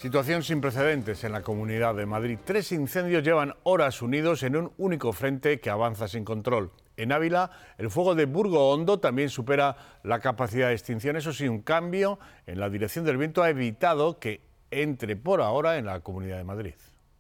Situación sin precedentes en la Comunidad de Madrid. 3 incendios llevan horas unidos en un único frente que avanza sin control. En Ávila, el fuego de Burgo Hondo también supera la capacidad de extinción. Eso sí, un cambio en la dirección del viento ha evitado que entre por ahora en la Comunidad de Madrid.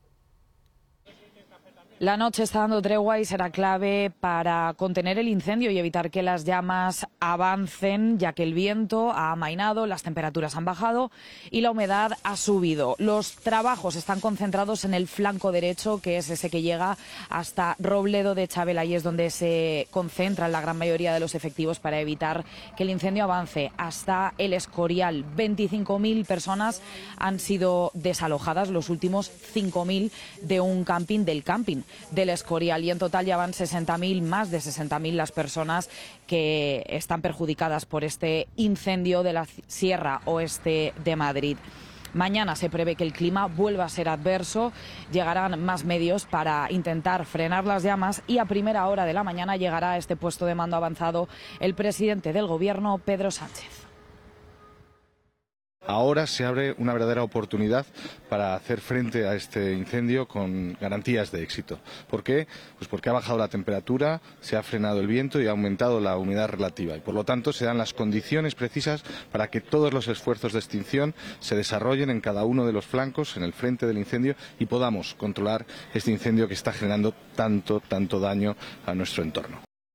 La noche está dando tregua y será clave para contener el incendio y evitar que las llamas avancen, ya que el viento ha amainado, las temperaturas han bajado y la humedad ha subido. Los trabajos están concentrados en el flanco derecho, que es ese que llega hasta Robledo de Chabela, y es donde se concentran la gran mayoría de los efectivos para evitar que el incendio avance hasta el Escorial. 25.000 personas han sido desalojadas, los últimos 5.000 de un camping del Escorial, y en total ya van 60.000, más de 60.000 las personas que están perjudicadas por este incendio de la Sierra Oeste de Madrid. Mañana se prevé que el clima vuelva a ser adverso, llegarán más medios para intentar frenar las llamas y a primera hora de la mañana llegará a este puesto de mando avanzado el presidente del Gobierno, Pedro Sánchez. Ahora se abre una verdadera oportunidad para hacer frente a este incendio con garantías de éxito. ¿Por qué? Pues porque ha bajado la temperatura, se ha frenado el viento y ha aumentado la humedad relativa. Y por lo tanto se dan las condiciones precisas para que todos los esfuerzos de extinción se desarrollen en cada uno de los flancos, en el frente del incendio, y podamos controlar este incendio que está generando tanto daño a nuestro entorno.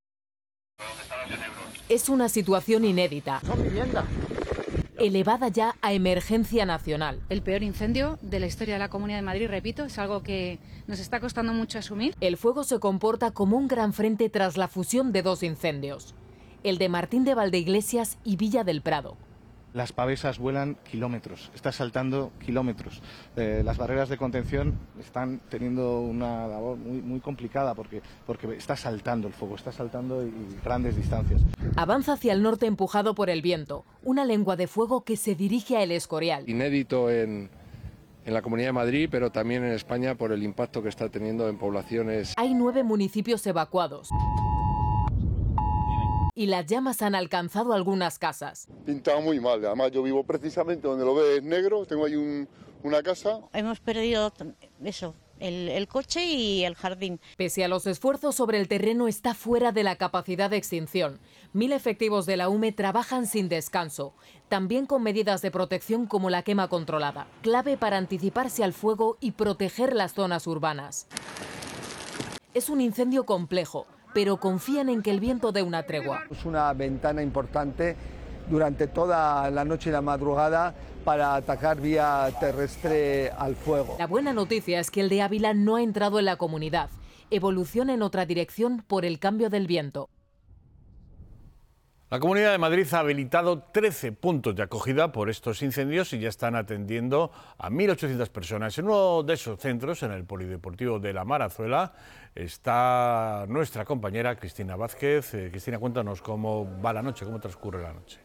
Es una situación inédita. Son viviendas. Elevada ya a emergencia nacional. El peor incendio de la historia de la Comunidad de Madrid, repito, es algo que nos está costando mucho asumir. El fuego se comporta como un gran frente tras la fusión de 2 incendios, el de Martín de Valdeiglesias y Villa del Prado. Las pavesas vuelan kilómetros, está saltando kilómetros. Las barreras de contención están teniendo una labor muy complicada porque está saltando el fuego, está saltando y grandes distancias. Avanza hacia el norte empujado por el viento, una lengua de fuego que se dirige a El Escorial. Inédito en la Comunidad de Madrid, pero también en España por el impacto que está teniendo en poblaciones. Hay 9 municipios evacuados. Y las llamas han alcanzado algunas casas. Pinta muy mal, además yo vivo precisamente donde lo ves negro, tengo ahí una casa. Hemos perdido eso, el coche y el jardín. Pese a los esfuerzos sobre el terreno, está fuera de la capacidad de extinción. 1000 efectivos de la UME trabajan sin descanso, también con medidas de protección como la quema controlada, clave para anticiparse al fuego y proteger las zonas urbanas. Es un incendio complejo, pero confían en que el viento dé una tregua. Es una ventana importante durante toda la noche y la madrugada para atacar vía terrestre al fuego. La buena noticia es que el de Ávila no ha entrado en la comunidad. Evoluciona en otra dirección por el cambio del viento. La Comunidad de Madrid ha habilitado 13 puntos de acogida por estos incendios y ya están atendiendo a 1.800 personas. En uno de esos centros, en el Polideportivo de la Marazuela, está nuestra compañera Cristina Vázquez. Cristina, cuéntanos cómo va la noche, cómo transcurre la noche.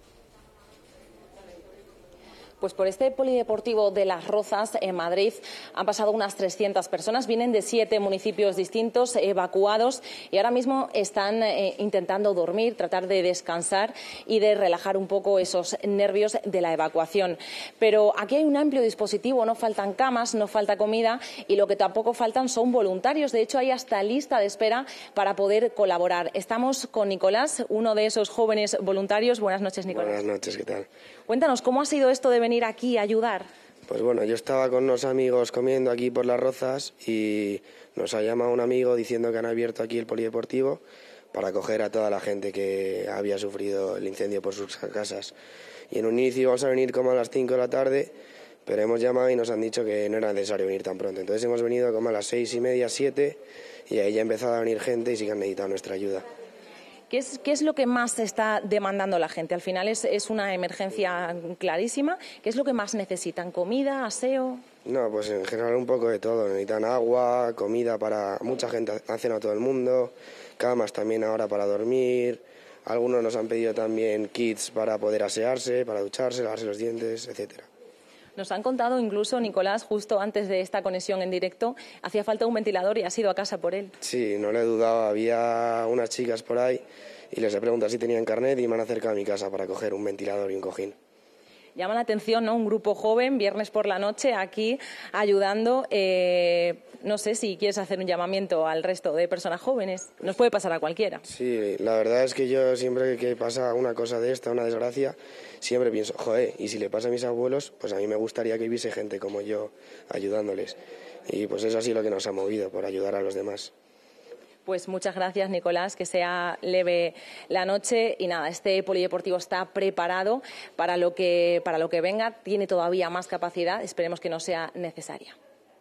Pues por este polideportivo de Las Rozas, en Madrid, han pasado unas 300 personas. Vienen de 7 municipios distintos, evacuados, y ahora mismo están intentando dormir, tratar de descansar y de relajar un poco esos nervios de la evacuación. Pero aquí hay un amplio dispositivo, no faltan camas, no falta comida, y lo que tampoco faltan son voluntarios. De hecho, hay hasta lista de espera para poder colaborar. Estamos con Nicolás, uno de esos jóvenes voluntarios. Buenas noches, Nicolás. Buenas noches, ¿qué tal? Cuéntanos, ¿cómo ha sido esto de venir aquí a ayudar? Pues bueno, yo estaba con unos amigos comiendo aquí por Las Rozas y nos ha llamado un amigo diciendo que han abierto aquí el polideportivo para acoger a toda la gente que había sufrido el incendio por sus casas. Y en un inicio íbamos a venir como a las 5 de la tarde, pero hemos llamado y nos han dicho que no era necesario venir tan pronto. Entonces hemos venido como a las 6:30, 7, y ahí ya ha empezado a venir gente y sí que han necesitado nuestra ayuda. ¿Qué es lo que más está demandando la gente? Al final es una emergencia clarísima. ¿Qué es lo que más necesitan? ¿Comida, aseo? No, pues en general un poco de todo. Necesitan agua, comida para mucha gente, ha cenado todo el mundo, camas también ahora para dormir. Algunos nos han pedido también kits para poder asearse, para ducharse, lavarse los dientes, etcétera. Nos han contado incluso, Nicolás, justo antes de esta conexión en directo, hacía falta un ventilador y has ido a casa por él. Sí, no lo he dudado. Había unas chicas por ahí y les he preguntado si tenían carnet y me han acercado a mi casa para coger un ventilador y un cojín. Llama la atención, ¿no? Un grupo joven, viernes por la noche, aquí ayudando. No sé si quieres hacer un llamamiento al resto de personas jóvenes. Nos puede pasar a cualquiera. Sí, la verdad es que yo siempre que pasa una cosa de esta, una desgracia, siempre pienso, joder, y si le pasa a mis abuelos, pues a mí me gustaría que hubiese gente como yo ayudándoles. Y pues es así lo que nos ha movido, por ayudar a los demás. Pues muchas gracias, Nicolás, que sea leve la noche y nada, este polideportivo está preparado para lo que venga, tiene todavía más capacidad, esperemos que no sea necesaria.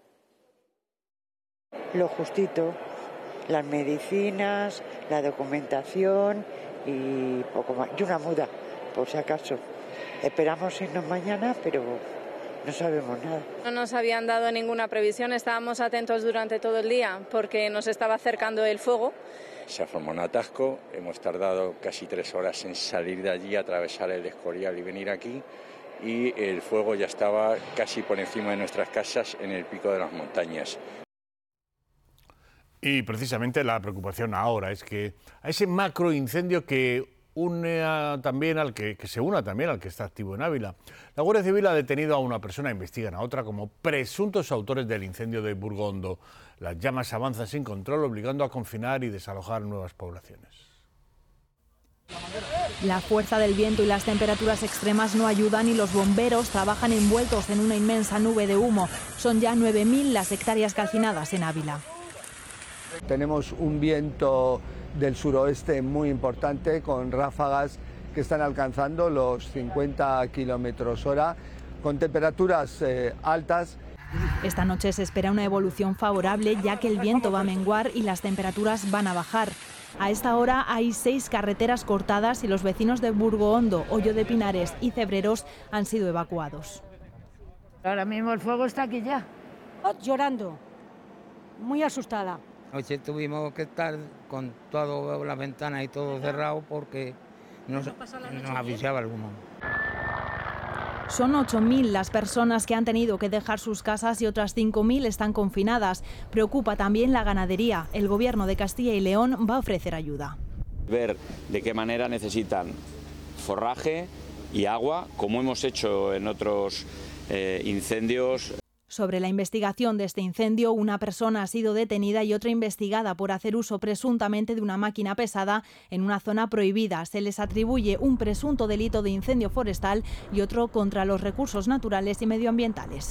Lo justito, las medicinas, la documentación y poco más, y una muda, por si acaso. Esperamos irnos mañana, pero no sabemos nada. No nos habían dado ninguna previsión, estábamos atentos durante todo el día porque nos estaba acercando el fuego. Se formó un atasco, hemos tardado casi 3 horas en salir de allí, atravesar el Escorial y venir aquí, y el fuego ya estaba casi por encima de nuestras casas en el pico de las montañas. Y precisamente la preocupación ahora es que a ese macroincendio que se una también al que está activo en Ávila. La Guardia Civil ha detenido a una persona, investigan a otra como presuntos autores del incendio de Burgo Hondo. Las llamas avanzan sin control, obligando a confinar y desalojar nuevas poblaciones. La fuerza del viento y las temperaturas extremas no ayudan y los bomberos trabajan envueltos en una inmensa nube de humo. Son ya 9.000 las hectáreas calcinadas en Ávila. Tenemos un viento del suroeste muy importante con ráfagas que están alcanzando los 50 km/h con temperaturas altas. Esta noche se espera una evolución favorable ya que el viento va a menguar y las temperaturas van a bajar. A esta hora hay 6 carreteras cortadas y los vecinos de Burgo Hondo, Hoyo de Pinares y Cebreros han sido evacuados. Ahora mismo el fuego está aquí ya. Llorando, muy asustada. Anoche tuvimos que estar con todas las ventanas y todo cerrado porque nos avisaba alguno. Son 8.000 las personas que han tenido que dejar sus casas y otras 5.000 están confinadas. Preocupa también la ganadería. El Gobierno de Castilla y León va a ofrecer ayuda. Ver de qué manera necesitan forraje y agua, como hemos hecho en otros incendios. Sobre la investigación de este incendio, una persona ha sido detenida y otra investigada por hacer uso presuntamente de una máquina pesada en una zona prohibida. Se les atribuye un presunto delito de incendio forestal y otro contra los recursos naturales y medioambientales.